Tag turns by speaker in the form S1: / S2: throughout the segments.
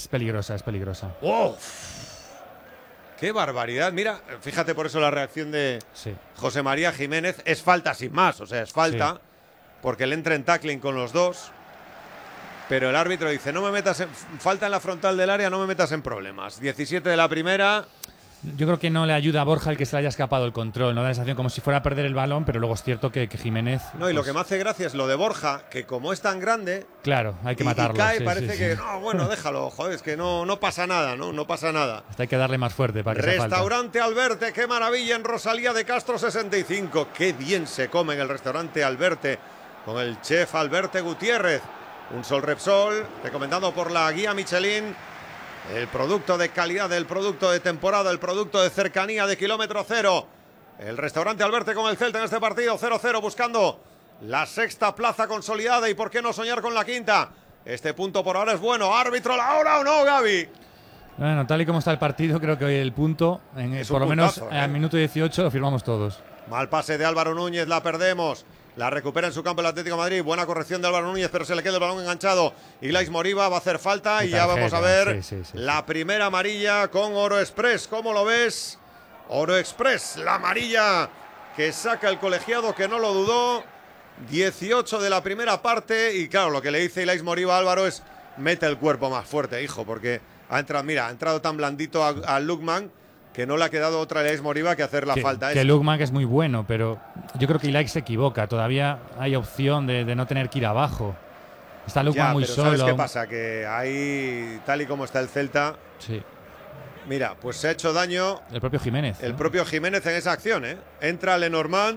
S1: Es peligrosa, es peligrosa.
S2: ¡Wow! ¡Qué barbaridad! Mira, fíjate por eso la reacción de José María Jiménez. Es falta sin más, o sea, es falta, porque él entra en tackling con los dos. Pero el árbitro dice, no me metas en, falta en la frontal del área, no me metas en problemas. 17 de la primera.
S1: Yo creo que no le ayuda a Borja el que se le haya escapado el control, no da la sensación como si fuera a perder el balón, pero luego es cierto que Jiménez...
S2: No, y lo que me hace gracia es lo de Borja, que como es tan grande...
S1: Claro, hay que matarlo.
S2: Y cae, parece que, no, bueno, déjalo, joder, es que no pasa nada, no pasa nada.
S1: Hasta hay que darle más fuerte para que se falte.
S2: Restaurante Alberte, qué maravilla en Rosalía de Castro 65. Qué bien se come en el restaurante Alberte, con el chef Alberte Gutiérrez. Un Sol Repsol, recomendado por la guía Michelin. El producto de calidad, el producto de temporada, el producto de cercanía de kilómetro cero. El restaurante Alberte con el Celta en este partido 0-0, buscando la sexta plaza consolidada y por qué no soñar con la quinta. Este punto por ahora es bueno. Árbitro, ¿la hora o no, Gaby?
S1: Bueno, tal y como está el partido, creo que hoy el punto, por lo menos al minuto 18, lo firmamos todos.
S2: Mal pase de Álvaro Núñez, la perdemos. La recupera en su campo el Atlético de Madrid. Buena corrección de Álvaro Núñez, pero se le queda el balón enganchado. Ilais Moriba va a hacer falta y ya vamos a ver la primera amarilla con Oro Express. ¿Cómo lo ves? Oro Express, la amarilla que saca el colegiado, que no lo dudó. 18 de la primera parte. Y claro, lo que le dice Ilais Moriba a Álvaro es: mete el cuerpo más fuerte, hijo, porque ha entrado tan blandito a Lukman que no le ha quedado otra a Ilais Moriba que hacer la falta.
S1: Que Lukman es muy bueno, pero yo creo que Ilais se equivoca. Todavía hay opción de no tener que ir abajo. Está Lukman muy solo.
S2: ¿Sabes qué pasa? Que ahí, tal y como está el Celta...
S1: Sí.
S2: Mira, pues se ha hecho daño...
S1: El propio Jiménez.
S2: El propio Jiménez en esa acción, ¿eh? Entra Lenormand.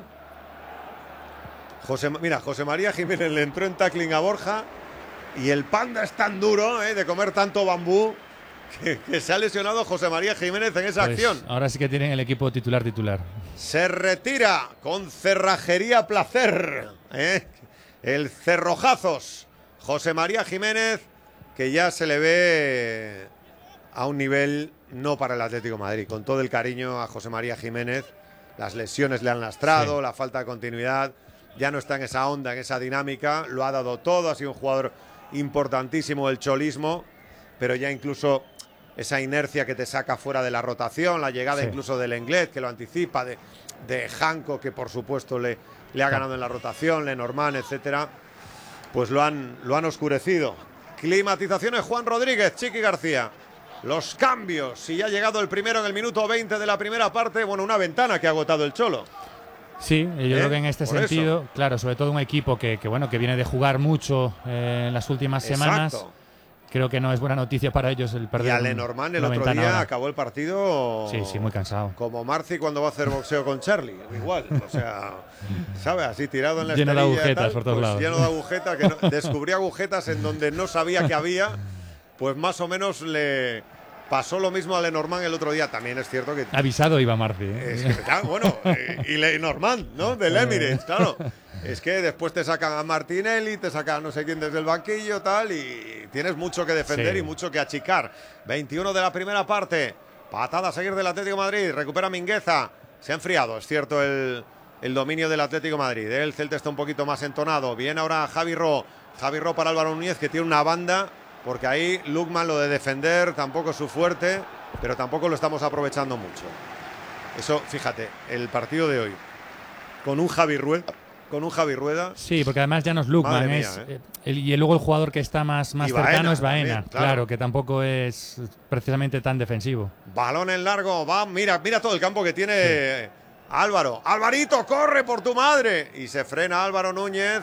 S2: José María Jiménez le entró en tackling a Borja. Y el panda es tan duro, de comer tanto bambú, que se ha lesionado José María Jiménez en esa acción.
S1: Ahora sí que tienen el equipo titular.
S2: Se retira con cerrajería placer, el cerrojazos. José María Jiménez, que ya se le ve a un nivel no para el Atlético de Madrid. Con todo el cariño a José María Jiménez, las lesiones le han lastrado, la falta de continuidad, ya no está en esa onda, en esa dinámica. Lo ha dado todo, ha sido un jugador importantísimo del cholismo, pero ya incluso esa inercia que te saca fuera de la rotación, la llegada incluso del Lenglet, que lo anticipa, de Janko, que por supuesto le ha ganado en la rotación, Lenormand, etcétera, pues lo han oscurecido. Climatizaciones Juan Rodríguez, Chiqui García. Los cambios, y ya ha llegado el primero en el minuto 20 de la primera parte. Bueno, una ventana que ha agotado el Cholo.
S1: Sí, yo creo que en este sentido, claro, sobre todo un equipo que viene de jugar mucho en las últimas semanas. Creo que no es buena noticia para ellos el perder.
S2: Y a Lenormand el otro día acabó el partido.
S1: Sí, muy cansado.
S2: Como Marci cuando va a hacer boxeo con Charlie. Igual, o sea, ¿sabes? Así tirado en la
S1: lleno
S2: esterilla.
S1: De agujetas por todos lados.
S2: Lleno de agujetas, que descubrí agujetas en donde no sabía que había. Pues más o menos le pasó lo mismo a Lenormand el otro día. También es cierto que...
S1: Avisado iba Marci.
S2: Es que, bueno, y Lenormand, ¿no? Del Emirates, claro. Es que después te sacan a Martinelli, te sacan no sé quién desde el banquillo, tal, y tienes mucho que defender y mucho que achicar. 21 de la primera parte. Patada a seguir del Atlético de Madrid. Recupera Mingueza. Se ha enfriado, es cierto, el dominio del Atlético de Madrid. El Celta está un poquito más entonado. Viene ahora Javi Ro. Javi Ro para Álvaro Núñez, que tiene una banda, porque ahí Lukman, lo de defender tampoco es su fuerte, pero tampoco lo estamos aprovechando mucho. Eso, fíjate, el partido de hoy, con un Javi Rueda.
S1: Sí, porque además ya no es Lukman, y luego el jugador que está más cercano es Baena. También, claro, que tampoco es precisamente tan defensivo.
S2: Balón en largo, mira todo el campo que tiene Álvaro. Alvarito, corre por tu madre. Y se frena Álvaro Núñez.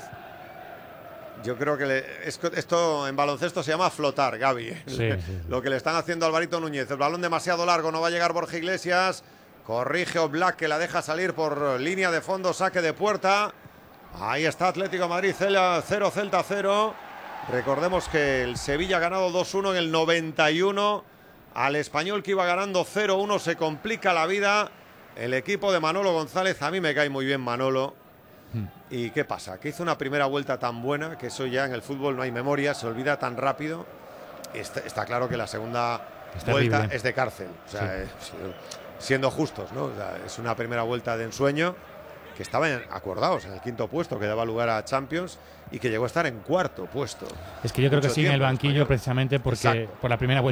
S2: Yo creo que esto en baloncesto se llama flotar, Gaby. Lo que le están haciendo a Alvarito Núñez. El balón demasiado largo, no va a llegar Borja Iglesias. Corrige Oblak, que la deja salir por línea de fondo, saque de puerta. Ahí está Atlético de Madrid, 0, Celta 0. Recordemos que el Sevilla ha ganado 2-1 en el 91. Al Español, que iba ganando 0-1, se complica la vida. El equipo de Manolo González, a mí me cae muy bien Manolo. ¿Y qué pasa? Que hizo una primera vuelta tan buena, que eso ya en el fútbol no hay memoria, se olvida tan rápido. Está claro que la segunda vuelta es de cárcel. O sea, siendo justos, ¿no? O sea, es una primera vuelta de ensueño, que estaban acordados en el quinto puesto, que daba lugar a Champions, y que llegó a estar en cuarto puesto.
S1: Es que yo creo que sí en el banquillo, precisamente porque por la primera vuelta